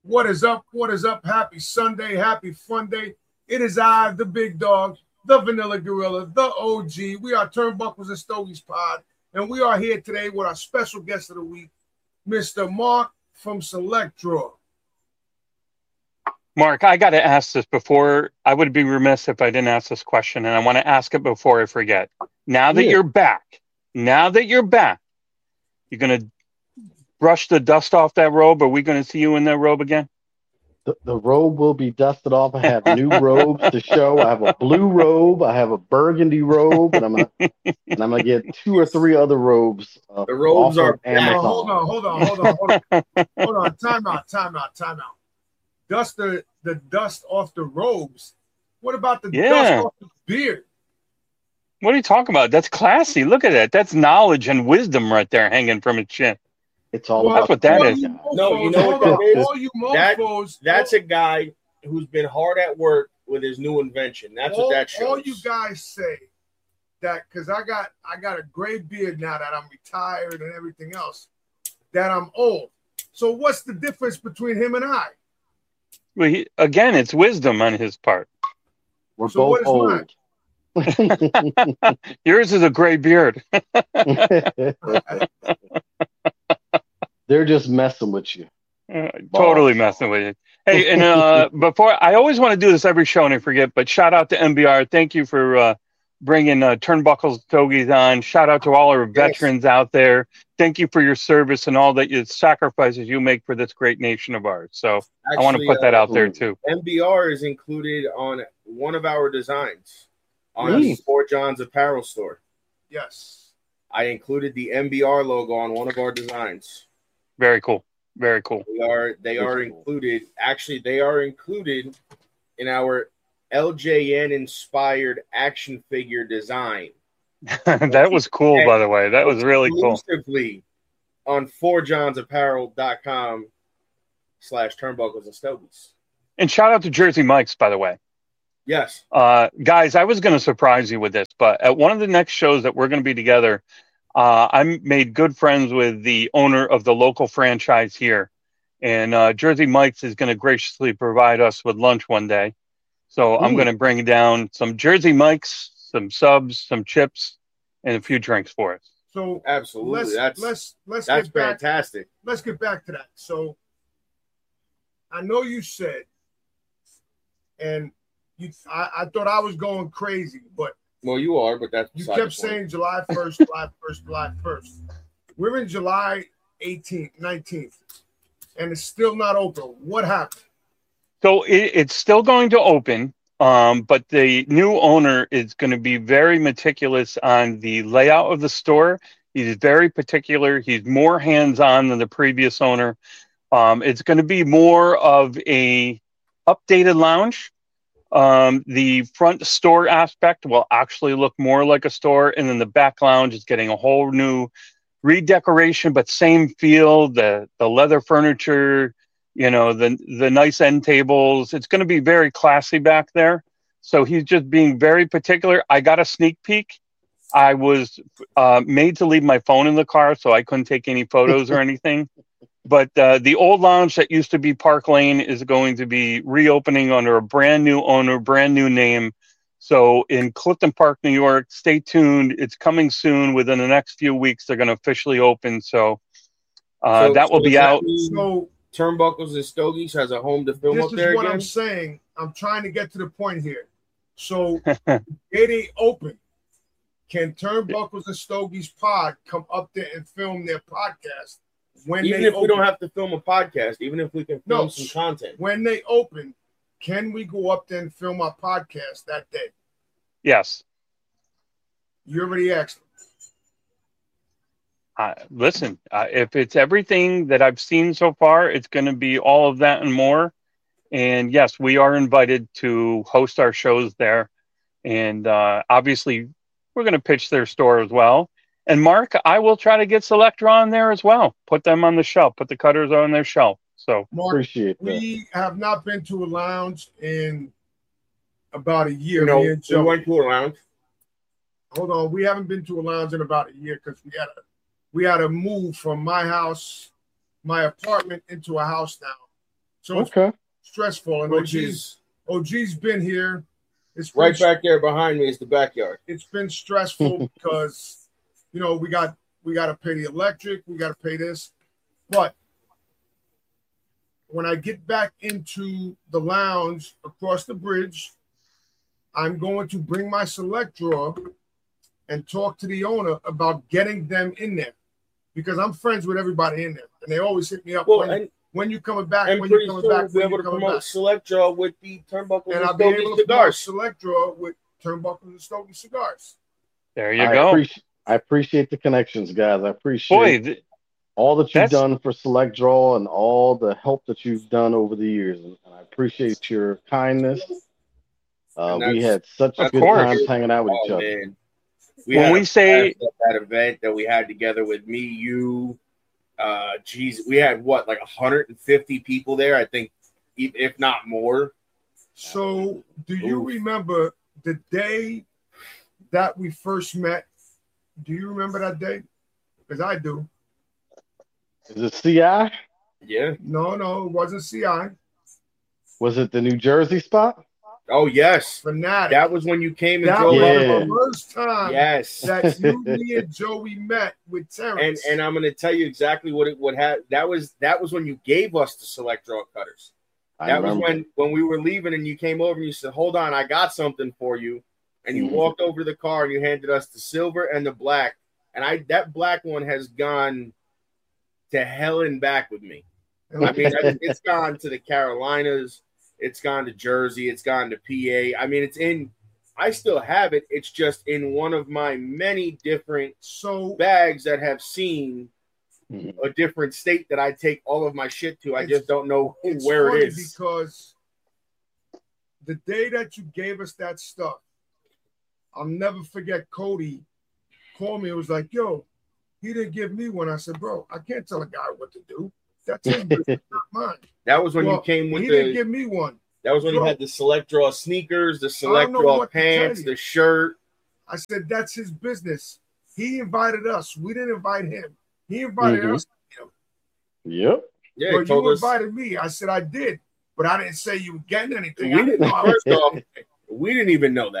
What is up? What is up? Happy Sunday. Happy fun day. It is I, the big dog, the Vanilla Gorilla, the OG. We are Turnbuckles and Stogies Pod, and we are here today with our special guest of the week, Mr. Mark from Select Draw. Mark, I got to ask this before. I would be remiss if I didn't ask this question, and I want to ask it before I forget. Now that you're back, you're going to brush the dust off that robe? Are we going to see you in that robe again? The robe will be dusted off. I have new robes to show. I have a blue robe. I have a burgundy robe, and I'm gonna get 2 or 3 other robes. The robes are Amazon. Hold on. Time out. Dust the dust off the robes. What about the dust off the beard? What are you talking about? That's classy. Look at that. That's knowledge and wisdom right there hanging from his chin. It's all that's what that is. No, you know what that is? All you mofos, that's a guy who's been hard at work with his new invention. That's what that shows. All you guys say that because I got a gray beard now that I'm retired and everything else, that I'm old. So what's the difference between him and I? Well, again, it's wisdom on his part. We're both old. Yours is a gray beard. They're just messing with you. Totally messing with you. Hey, and before, I always want to do this every show and I forget, but shout out to MBR. Thank you for bringing Turnbuckles Stogies on. Shout out to all our veterans out there. Thank you for your service and all the sacrifices you make for this great nation of ours. So actually, I want to put that out there too. MBR is included on one of our designs on the Fort John's apparel store. Yes. I included the MBR logo on one of our designs. Very cool. Very cool. They are included. Actually, they are included in our LJN inspired action figure design. That was cool, by the way. That was really cool. Exclusively on 4johnsapparel.com/turnbuckles and stogies. And shout out to Jersey Mike's, by the way. Yes. Guys, I was going to surprise you with this, but at one of the next shows that we're going to be together, I made good friends with the owner of the local franchise here. And Jersey Mike's is going to graciously provide us with lunch one day. So I'm going to bring down some Jersey Mike's, some subs, some chips, and a few drinks for us. So absolutely, let's get fantastic. Let's get back to that. So I know you said, and I thought I was going crazy, but well, you are, but that's you kept saying July 1st, July 1st. We're in July 18th, 19th, and it's still not open. What happened? So it's still going to open, but the new owner is going to be very meticulous on the layout of the store. He's very particular. He's more hands-on than the previous owner. It's going to be more of a updated lounge. The front store aspect will actually look more like a store, and then the back lounge is getting a whole new redecoration, but same feel, the leather furniture, the nice end tables. It's going to be very classy back there. So he's just being very particular. I got a sneak peek. I was made to leave my phone in the car, so I couldn't take any photos or anything. But the old lounge that used to be Park Lane is going to be reopening under a brand new owner, brand new name. So in Clifton Park, New York, stay tuned. It's coming soon. Within the next few weeks, they're going to officially open. So that will be out. So Turnbuckles and Stogies has a home to film up there again? This is what I'm saying. I'm trying to get to the point here. So they open. Can Turnbuckles and Stogies Pod come up there and film their podcast? Even if we don't have to film a podcast, even if we can film some content. When they open, can we go up there and film our podcast that day? Yes. You already asked them. Listen, if it's everything that I've seen so far, it's going to be all of that and more. And yes, we are invited to host our shows there. And obviously, we're going to pitch their store as well. And Mark, I will try to get Selectra on there as well. Put them on the shelf. Put the cutters on their shelf. So Mark, appreciate that. We have not been to a lounge in about a year. We went to a lounge. Hold on, we haven't been to a lounge in about a year because we had to move from my apartment into a house now. So it's Okay. stressful. And Which is OG's been here. It's been, right back there behind me is the backyard. it's been stressful because, you know, we got to pay the electric, we got to pay this. But when I get back into the lounge across the bridge, I'm going to bring my select drawer and talk to the owner about getting them in there, because I'm friends with everybody in there, and they always hit me up. Well, when you coming back? and When pretty you coming soon back? we'll be When able you to coming promote back? Select Draw with the Turnbuckle And I'll and be able Stogie to promote cigars. select drawer with Turnbuckle and Stogie cigars. There you go. I appreciate the connections, guys. I appreciate Boy, all that you've that's done for Select Draw and all the help that you've done over the years. And I appreciate your kindness. And We that's- had such Of good course. times hanging out with each Oh, other. man. When had we a say- blast at that event that we had together with me, you, we had what, like 150 people there, I think, if not more. So, do you Oof. remember the day that we first met? Do you remember that day? Because I do. Is it CI? Yeah. No, it wasn't CI. Was it the New Jersey spot? Oh, yes. Fanatic. That was when you came and That drove was up. Yeah. the first time Yes. that you, me, and Joey met with Terrence. And I'm going to tell you exactly what it would have. That was when you gave us the Select Draw cutters. I That was remember. when we were leaving and you came over and you said, "Hold on, I got something for you." And you Mhm. walked over to the car and you handed us the silver and the black. And that black one has gone to hell and back with me. I mean, it's gone to the Carolinas, it's gone to Jersey, it's gone to PA. I mean, I still have it. It's just in one of my many different bags that have seen Mhm. a different state that I take all of my shit to. I It's- just don't know it's where funny it is. because the day that you gave us that stuff, I'll never forget. Cody called me and was like, "Yo, he didn't give me one." I said, "Bro, I can't tell a guy what to do. That's his business, not mine." That was when Well, you came with he didn't give me one. that was when you Bro. had the Select Draw sneakers, the Select know Draw what to tell pants, you. the shirt. I said, "That's his business. He invited us. We didn't invite him. He invited Mhm. us. Yep. Yeah, But he told you us invited me." I said, "I did, but I didn't say you were getting anything." we I didn't didn't. know I was First off, we didn't even know that.